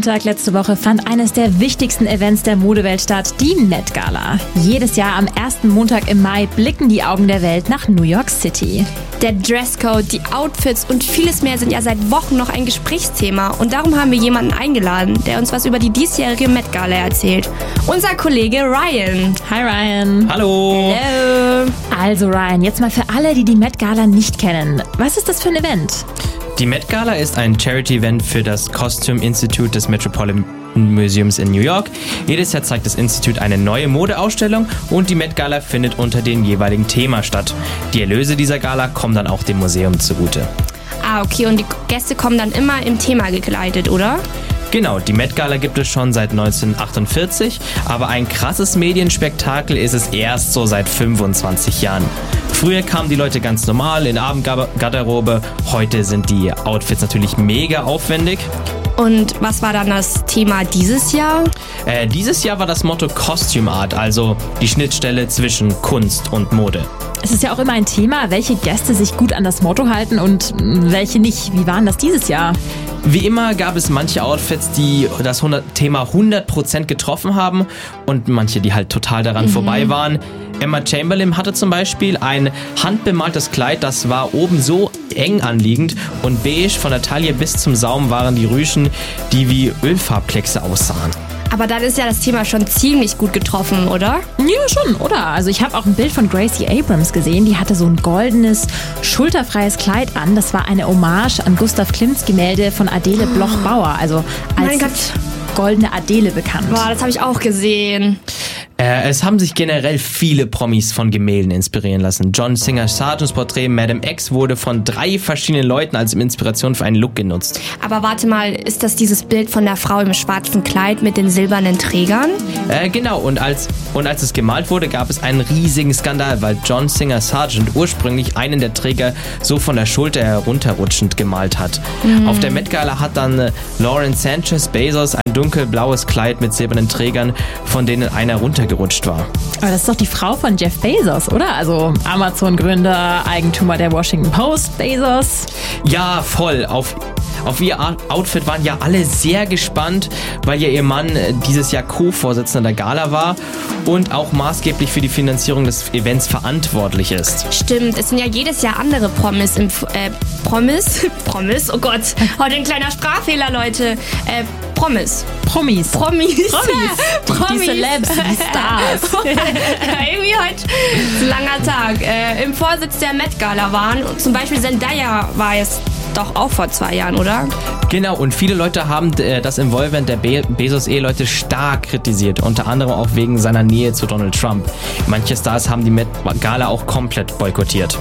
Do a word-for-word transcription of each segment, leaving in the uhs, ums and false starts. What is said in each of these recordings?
Montag letzte Woche fand eines der wichtigsten Events der Modewelt statt, die Met Gala. Jedes Jahr am ersten Montag im Mai blicken die Augen der Welt nach New York City. Der Dresscode, die Outfits und vieles mehr sind ja seit Wochen noch ein Gesprächsthema. Und darum haben wir jemanden eingeladen, der uns was über die diesjährige Met Gala erzählt. Unser Kollege Ryan. Hi Ryan. Hallo. Hallo. Also Ryan, jetzt mal für alle, die die Met Gala nicht kennen. Was ist das für ein Event? Die Met Gala ist ein Charity-Event für das Costume Institute des Metropolitan Museums in New York. Jedes Jahr zeigt das Institut eine neue Modeausstellung und die Met Gala findet unter dem jeweiligen Thema statt. Die Erlöse dieser Gala kommen dann auch dem Museum zugute. Ah, okay, und die Gäste kommen dann immer im Thema gekleidet, oder? Genau, die Met Gala gibt es schon seit neunzehnhundertachtundvierzig, aber ein krasses Medienspektakel ist es erst so seit fünfundzwanzig Jahren. Früher kamen die Leute ganz normal in Abendgarderobe, heute sind die Outfits natürlich mega aufwendig. Und was war dann das Thema dieses Jahr? Äh, dieses Jahr war das Motto Costume Art, also die Schnittstelle zwischen Kunst und Mode. Es ist ja auch immer ein Thema, welche Gäste sich gut an das Motto halten und welche nicht. Wie war denn das dieses Jahr? Wie immer gab es manche Outfits, die das Thema hundert Prozent getroffen haben und manche, die halt total daran mhm. vorbei waren. Emma Chamberlain hatte zum Beispiel ein handbemaltes Kleid, das war oben so eng anliegend und beige von der Taille bis zum Saum waren die Rüschen, die wie Ölfarbkleckse aussahen. Aber dann ist ja das Thema schon ziemlich gut getroffen, oder? Ja, schon, oder? Also ich habe auch ein Bild von Gracie Abrams gesehen. Die hatte so ein goldenes, schulterfreies Kleid an. Das war eine Hommage an Gustav Klimts Gemälde von Adele Bloch-Bauer. Also als mein Gott. goldene Adele bekannt. Boah, das habe ich auch gesehen. Äh, es haben sich generell viele Promis von Gemälden inspirieren lassen. John Singer Sargents Porträt Madame X wurde von drei verschiedenen Leuten als Inspiration für einen Look genutzt. Aber warte mal, ist das dieses Bild von der Frau im schwarzen Kleid mit den silbernen Trägern? Äh, genau, und als, und als es gemalt wurde, gab es einen riesigen Skandal, weil John Singer Sargent ursprünglich einen der Träger so von der Schulter herunterrutschend gemalt hat. Mhm. Auf der Met Gala hat dann äh, Lauren Sanchez Bezos ein dunkelblaues Kleid mit silbernen Trägern, von denen einer runtergerutscht war. Aber das ist doch die Frau von Jeff Bezos, oder? Also Amazon-Gründer, Eigentümer der Washington Post, Bezos. Ja, voll. Auf, auf ihr Outfit waren ja alle sehr gespannt, weil ja ihr Mann dieses Jahr Co-Vorsitzender der Gala war und auch maßgeblich für die Finanzierung des Events verantwortlich ist. Stimmt, es sind ja jedes Jahr andere Promis im äh, Promis? Promis? Oh Gott, heute ein kleiner Sprachfehler, Leute. Äh, Promis. Promis. Promis. Promis. Promis. Die Celebs, die Stars. Irgendwie heute ein langer Tag. Äh, Im Vorsitz der Met Gala waren und zum Beispiel Zendaya war es doch auch vor zwei Jahren, oder? Genau, und viele Leute haben äh, das Involvement der Be- Bezos-Eheleute stark kritisiert, unter anderem auch wegen seiner Nähe zu Donald Trump. Manche Stars haben die Met Gala auch komplett boykottiert.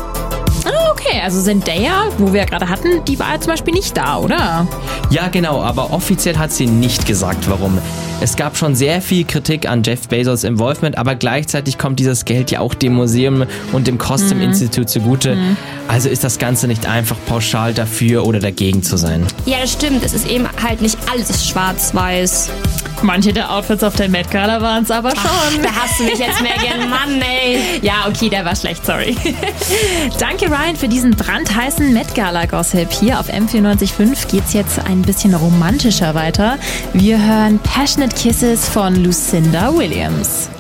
Okay, also Zendaya, wo wir ja gerade hatten, die war ja zum Beispiel nicht da, oder? Ja, genau, aber offiziell hat sie nicht gesagt, warum. Es gab schon sehr viel Kritik an Jeff Bezos Involvement, aber gleichzeitig kommt dieses Geld ja auch dem Museum und dem Costume mhm. Institute zugute. Mhm. Also ist das Ganze nicht einfach pauschal dafür oder dagegen zu sein. Ja, das stimmt. Es ist eben halt nicht alles schwarz-weiß. Manche der Outfits auf der Met Gala waren es aber schon. Ach, da hast du mich jetzt mehr gern, Mann, ey. Ja, okay, der war schlecht, sorry. Danke, Ryan, für diesen brandheißen Met Gala-Gossip. Hier auf M vierundneunzig Komma fünf geht's jetzt ein bisschen romantischer weiter. Wir hören Passionate Kisses von Lucinda Williams.